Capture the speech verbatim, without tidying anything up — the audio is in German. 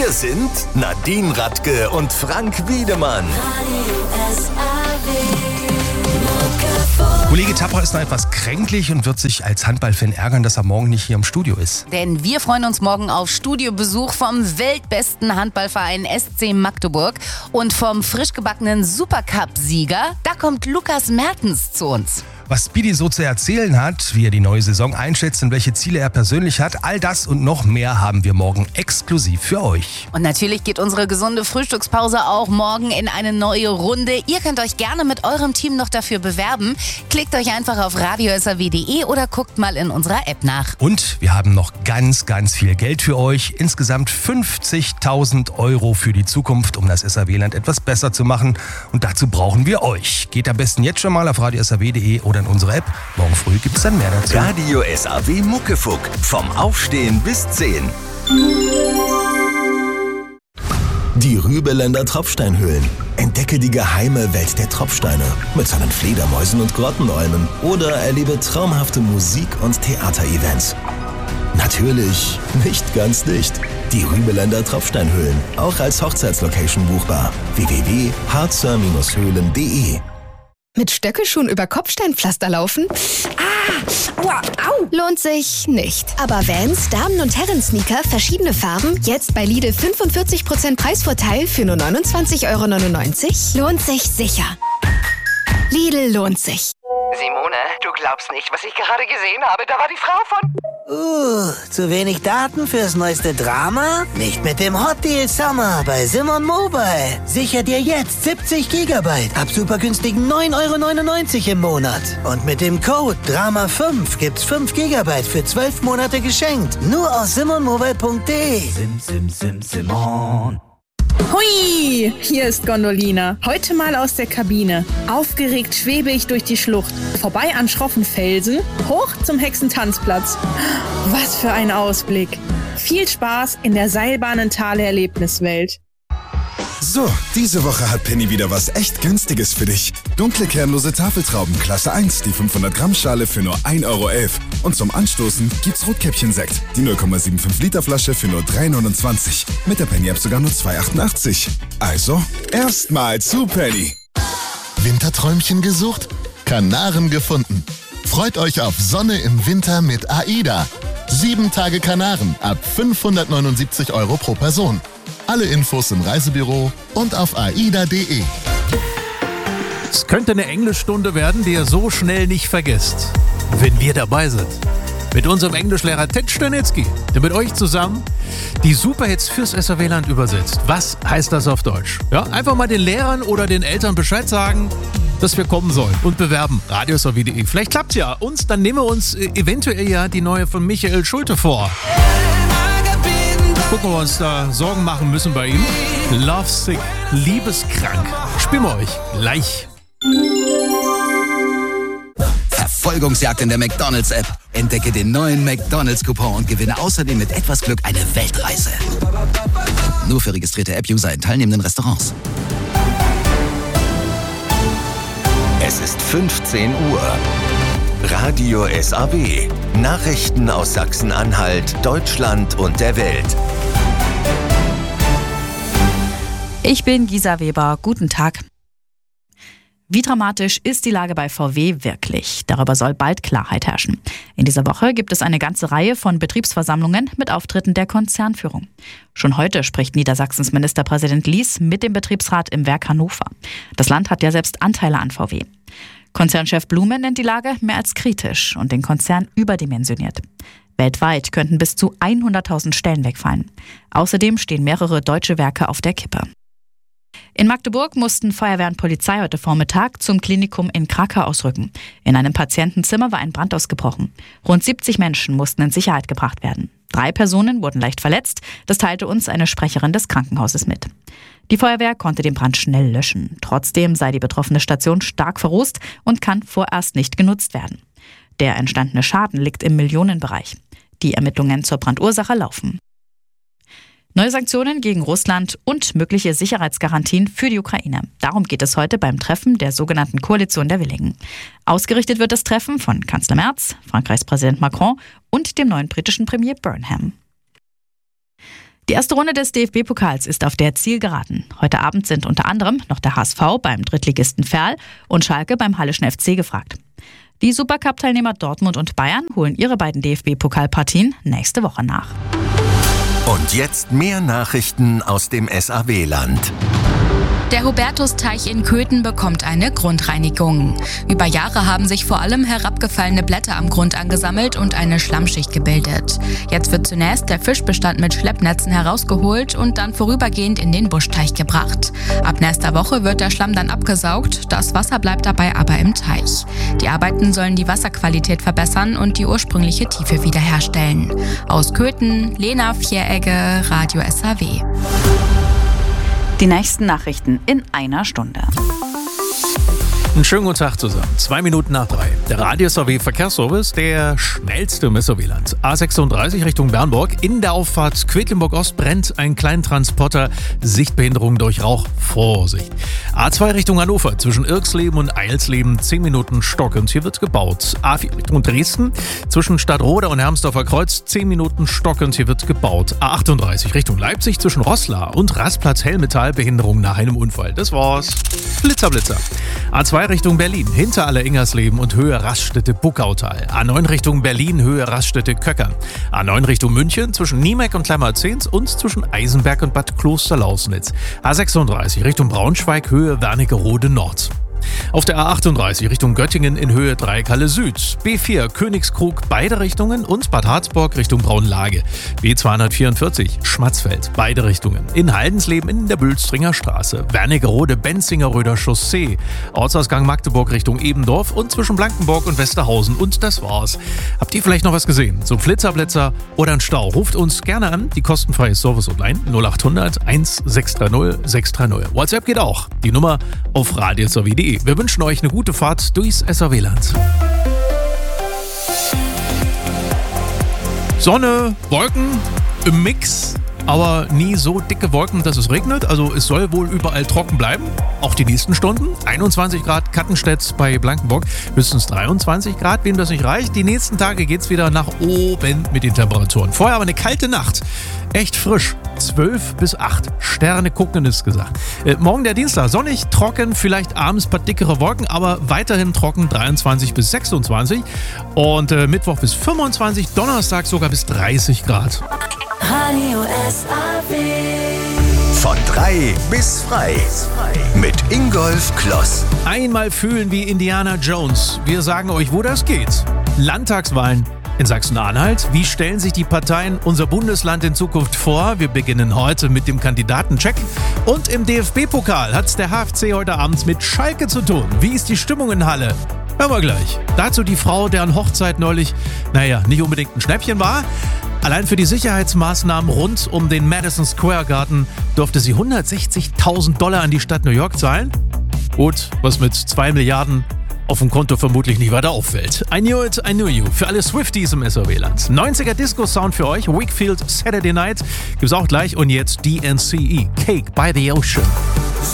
Wir sind Nadine Radke und Frank Wiedemann. Kollege Tapper ist noch etwas kränklich und wird sich als Handballfan ärgern, dass er morgen nicht hier im Studio ist. Denn wir freuen uns morgen auf Studiobesuch vom weltbesten Handballverein S C Magdeburg und vom frisch gebackenen Supercup-Sieger. Da kommt Lukas Mertens zu uns. Was Speedy so zu erzählen hat, wie er die neue Saison einschätzt und welche Ziele er persönlich hat, all das und noch mehr haben wir morgen exklusiv für euch. Und natürlich geht unsere gesunde Frühstückspause auch morgen in eine neue Runde. Ihr könnt euch gerne mit eurem Team noch dafür bewerben. Klickt euch einfach auf radio s a w punkt d e oder guckt mal in unserer App nach. Und wir haben noch ganz, ganz viel Geld für euch. Insgesamt fünfzigtausend Euro für die Zukunft, um das S A W-Land etwas besser zu machen. Und dazu brauchen wir euch. Geht am besten jetzt schon mal auf radio s a w punkt d e oder in unsere App. Morgen früh gibt es dann mehr dazu. Radio S A W Muckefuck. Vom Aufstehen bis zehn. Die Rübeländer Tropfsteinhöhlen. Entdecke die geheime Welt der Tropfsteine mit seinen Fledermäusen und Grottenolmen oder erlebe traumhafte Musik- und Theaterevents. Natürlich nicht ganz dicht. Die Rübeländer Tropfsteinhöhlen, auch als Hochzeitslocation buchbar. w w w punkt harzer Höhlen punkt d e. Mit Stöckelschuhen über Kopfsteinpflaster laufen? Ah! Aua, au! Lohnt sich nicht. Aber Vans, Damen- und Herren-Sneaker, verschiedene Farben, jetzt bei Lidl fünfundvierzig Prozent Preisvorteil für nur neunundzwanzig Euro neunundneunzig? Lohnt sich sicher. Lidl lohnt sich. Simone, du glaubst nicht, was ich gerade gesehen habe. Da war die Frau von... Uh, zu wenig Daten fürs neueste Drama? Nicht mit dem Hot Deal Summer bei Simon Mobile. Sicher dir jetzt siebzig Gigabyte ab super günstigen neun Euro neunundneunzig im Monat. Und mit dem Code Drama fünf gibt's fünf Gigabyte für zwölf Monate geschenkt. Nur aus simon mobile punkt d e. Sim, sim, sim, Simon. Hui, hier ist Gondolina. Heute mal aus der Kabine. Aufgeregt schwebe ich durch die Schlucht. Vorbei an schroffen Felsen, hoch zum Hexentanzplatz. Was für ein Ausblick. Viel Spaß in der Seilbahnentale-Erlebniswelt. So, diese Woche hat Penny wieder was echt Günstiges für dich. Dunkle kernlose Tafeltrauben Klasse eins, die fünfhundert Gramm Schale für nur ein Euro elf. Und zum Anstoßen gibt's Rotkäppchen-Sekt, die null Komma fünfundsiebzig Liter Flasche für nur drei neunundzwanzig. Mit der Penny-App sogar nur zwei achtundachtzig. Also, erstmal zu Penny. Winterträumchen gesucht? Kanaren gefunden. Freut euch auf Sonne im Winter mit AIDA. Sieben Tage Kanaren ab fünfhundertneunundsiebzig Euro pro Person. Alle Infos im Reisebüro und auf aida punkt d e. Es könnte eine Englischstunde werden, die ihr so schnell nicht vergesst, wenn wir dabei sind. Mit unserem Englischlehrer Ted Sternetzky, der mit euch zusammen die Superhits fürs S A W-Land übersetzt. Was heißt das auf Deutsch? Ja, einfach mal den Lehrern oder den Eltern Bescheid sagen, dass wir kommen sollen und bewerben. radio s a w punkt d e. Vielleicht klappt's ja. Uns, dann nehmen wir uns eventuell ja die neue von Michael Schulte vor. Gucken, wir uns da Sorgen machen müssen bei ihm. Lovesick, liebeskrank. Spielen wir euch gleich. Verfolgungsjagd in der McDonald's-App. Entdecke den neuen McDonald's-Coupon und gewinne außerdem mit etwas Glück eine Weltreise. Nur für registrierte App-User in teilnehmenden Restaurants. Es ist fünfzehn Uhr. Radio S A W. Nachrichten aus Sachsen-Anhalt, Deutschland und der Welt. Ich bin Gisa Weber. Guten Tag. Wie dramatisch ist die Lage bei V W wirklich? Darüber soll bald Klarheit herrschen. In dieser Woche gibt es eine ganze Reihe von Betriebsversammlungen mit Auftritten der Konzernführung. Schon heute spricht Niedersachsens Ministerpräsident Lies mit dem Betriebsrat im Werk Hannover. Das Land hat ja selbst Anteile an V W. Konzernchef Blume nennt die Lage mehr als kritisch und den Konzern überdimensioniert. Weltweit könnten bis zu hunderttausend Stellen wegfallen. Außerdem stehen mehrere deutsche Werke auf der Kippe. In Magdeburg mussten Feuerwehr und Polizei heute Vormittag zum Klinikum in Krakau ausrücken. In einem Patientenzimmer war ein Brand ausgebrochen. Rund siebzig Menschen mussten in Sicherheit gebracht werden. Drei Personen wurden leicht verletzt, das teilte uns eine Sprecherin des Krankenhauses mit. Die Feuerwehr konnte den Brand schnell löschen. Trotzdem sei die betroffene Station stark verrußt und kann vorerst nicht genutzt werden. Der entstandene Schaden liegt im Millionenbereich. Die Ermittlungen zur Brandursache laufen. Neue Sanktionen gegen Russland und mögliche Sicherheitsgarantien für die Ukraine. Darum geht es heute beim Treffen der sogenannten Koalition der Willigen. Ausgerichtet wird das Treffen von Kanzler Merz, Frankreichs Präsident Macron und dem neuen britischen Premier Burnham. Die erste Runde des D F B-Pokals ist auf der Zielgeraden. Heute Abend sind unter anderem noch der H S V beim Drittligisten Verl und Schalke beim Halleschen F C gefragt. Die Supercup-Teilnehmer Dortmund und Bayern holen ihre beiden D F B-Pokalpartien nächste Woche nach. Und jetzt mehr Nachrichten aus dem S A W-Land. Der Hubertusteich in Köthen bekommt eine Grundreinigung. Über Jahre haben sich vor allem herabgefallene Blätter am Grund angesammelt und eine Schlammschicht gebildet. Jetzt wird zunächst der Fischbestand mit Schleppnetzen herausgeholt und dann vorübergehend in den Buschteich gebracht. Ab nächster Woche wird der Schlamm dann abgesaugt, das Wasser bleibt dabei aber im Teich. Die Arbeiten sollen die Wasserqualität verbessern und die ursprüngliche Tiefe wiederherstellen. Aus Köthen, Lena Vieregge, Radio S A W. Die nächsten Nachrichten in einer Stunde. Einen schönen guten Tag zusammen. Zwei Minuten nach drei. Der Radio S A W Verkehrsservice, der schnellste im S A W-Land. A sechsunddreißig Richtung Bernburg. In der Auffahrt Quedlinburg-Ost brennt ein Kleintransporter. Sichtbehinderung durch Rauch. Vorsicht. A zwei Richtung Hannover. Zwischen Irksleben und Eilsleben. zehn Minuten stockend. Hier wird gebaut. A vier Richtung Dresden. Zwischen Stadtroda und Hermsdorfer Kreuz. zehn Minuten stockend. Hier wird gebaut. A achtunddreißig Richtung Leipzig. Zwischen Roßla und Rastplatz Hellmetall. Behinderung nach einem Unfall. Das war's. Blitzer, Blitzer. A zwei Richtung Berlin, hinter Aller-Ingersleben und Höhe Raststätte Buckautal. A neun Richtung Berlin, Höhe Raststätte Köckern. A neun Richtung München, zwischen Niemeck und Klemmerzehns und zwischen Eisenberg und Bad Klosterlausnitz. A sechsunddreißig Richtung Braunschweig, Höhe Wernigerode Nord. Auf der A achtunddreißig Richtung Göttingen in Höhe Dreikalle Süd. B vier Königskrug beide Richtungen und Bad Harzburg Richtung Braunlage. B zweihundertvierundvierzig Schmatzfeld beide Richtungen. In Haldensleben in der Bülstringer Straße. Wernigerode Benzingeröder Chaussee. Ortsausgang Magdeburg Richtung Ebendorf und zwischen Blankenburg und Westerhausen. Und das war's. Habt ihr vielleicht noch was gesehen? So Flitzerblitzer oder ein Stau? Ruft uns gerne an. Die kostenfreie Service-Hotline null achthundert sechshundertsechzig sechshundertsechzig. WhatsApp geht auch. Die Nummer auf radio s a w punkt de. Wir wünschen euch eine gute Fahrt durchs S A W-Land. Sonne, Wolken im Mix, aber nie so dicke Wolken, dass es regnet. Also es soll wohl überall trocken bleiben, auch die nächsten Stunden. einundzwanzig Grad Kattenstedt bei Blankenburg, höchstens dreiundzwanzig Grad, wem das nicht reicht. Die nächsten Tage geht's wieder nach oben mit den Temperaturen. Vorher aber eine kalte Nacht, echt frisch. zwölf bis acht Sterne gucken ist gesagt. Äh, morgen der Dienstag, sonnig, trocken, vielleicht abends ein paar dickere Wolken, aber weiterhin trocken, dreiundzwanzig bis sechsundzwanzig. Und äh, Mittwoch bis fünfundzwanzig, Donnerstag sogar bis dreißig Grad. Radio S A W. Von drei bis frei. Mit Ingolf Kloss. Einmal fühlen wie Indiana Jones. Wir sagen euch, wo das geht. Landtagswahlen in Sachsen-Anhalt. Wie stellen sich die Parteien unser Bundesland in Zukunft vor? Wir beginnen heute mit dem Kandidatencheck. Und im D F B-Pokal hat der H F C heute Abend mit Schalke zu tun. Wie ist die Stimmung in Halle? Hören wir gleich. Dazu die Frau, deren Hochzeit neulich, naja, nicht unbedingt ein Schnäppchen war. Allein für die Sicherheitsmaßnahmen rund um den Madison Square Garden durfte sie hundertsechzigtausend Dollar an die Stadt New York zahlen. Gut, was mit zwei Milliarden auf dem Konto vermutlich nicht weiter auffällt. I knew it, I knew you. Für alle Swifties im S A W-Land. neunziger Disco-Sound für euch. Wakefield Saturday Night gibt's auch gleich. Und jetzt D N C E. Cake by the Ocean.